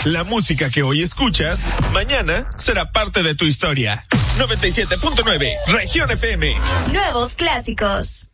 La música que hoy escuchas, mañana será parte de tu historia. 97.9, Región FM. Nuevos clásicos.